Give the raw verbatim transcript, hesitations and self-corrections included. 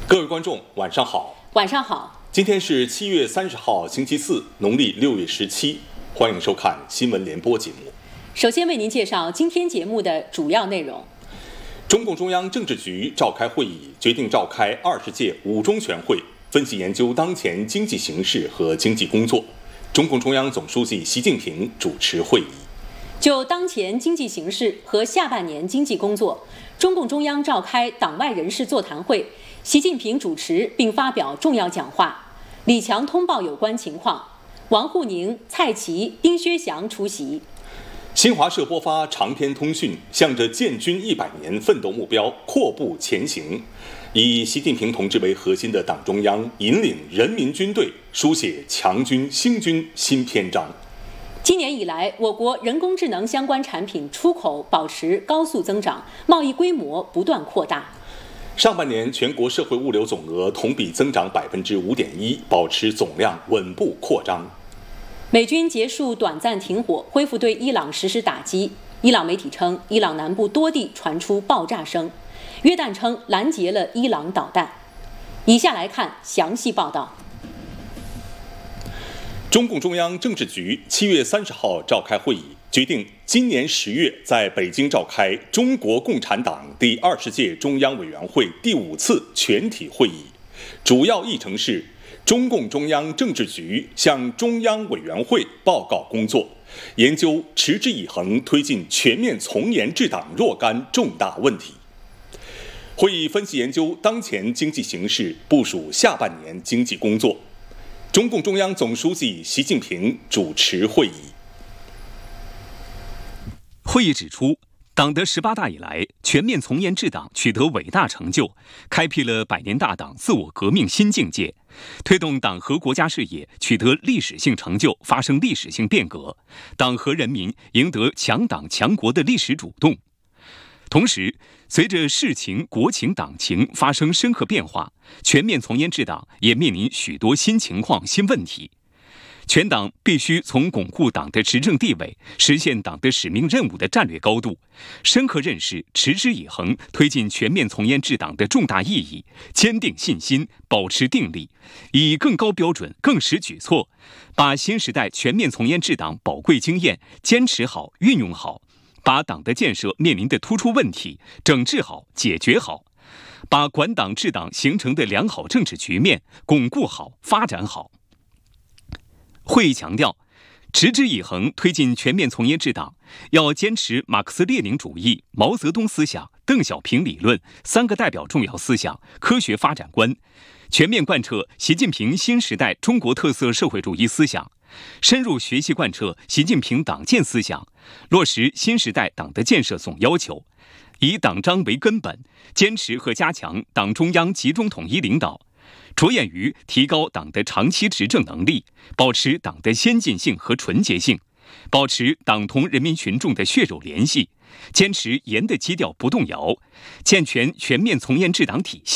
各位观众，晚上好。 晚上好。 今天是七月三十号，星期四，农历六月十七。欢迎收看新闻联播节目。 首先为您介绍今天节目的主要内容。 中共中央政治局召开会议，决定召开二十届五中全会，分析研究当前经济形势和经济工作。中共中央总书记习近平主持会议。 就当前经济形势和下半年经济工作，中共中央召开党外人士座谈会，习近平主持并发表重要讲话，李强通报有关情况，王沪宁、蔡奇、丁薛祥出席。 新华社播发长篇通讯，向着建军一百年奋斗目标阔步前行，以习近平同志为核心的党中央引领人民军队书写强军兴军新篇章。 今年以来，我国人工智能相关产品出口保持高速增长，贸易规模不断扩大。 上半年全国社会物流总额同比增长百分之五点一，保持总量稳步扩张。 美军结束短暂停火，恢复对伊朗实施打击。伊朗媒体称，伊朗南部多地传出爆炸声。约旦称拦截了伊朗导弹。以下来看详细报道。 中共中央政治局七月三十号召开会议，决定今年十月在北京召开中国共产党第二十届中央委员会第五次全体会议，主要议程是中共中央政治局向中央委员会报告工作，研究持之以恒推进全面从严治党若干重大问题。会议分析研究当前经济形势，部署下半年经济工作。中共中央总书记习近平主持会议。 会议指出，党的十八大以来，全面从严治党取得伟大成就，开辟了百年大党自我革命新境界，推动党和国家事业取得历史性成就，发生历史性变革，党和人民赢得强党强国的历史主动。同时，随着世情、国情、党情发生深刻变化，全面从严治党也面临许多新情况、新问题。全党必须从巩固党的执政地位、实现党的使命任务的战略高度，深刻认识持之以恒推进全面从严治党的重大意义，坚定信心，保持定力，以更高标准、更实举措，把新时代全面从严治党宝贵经验坚持好、运用好，把党的建设面临的突出问题整治好、解决好，把管党治党形成的良好政治局面巩固好、发展好。会议强调，持之以恒推进全面从严治党，要坚持马克思列宁主义、毛泽东思想、邓小平理论三个代表重要思想科学发展观，全面贯彻习近平新时代中国特色社会主义思想，深入学习贯彻习近平党建思想，落实新时代党的建设总要求，以党章为根本，坚持和加强党中央集中统一领导，着眼于提高党的长期执政能力，保持党的先进性和纯洁性，保持党同人民群众的血肉联系，坚持严的基调不动摇，健全全面从严治党体系。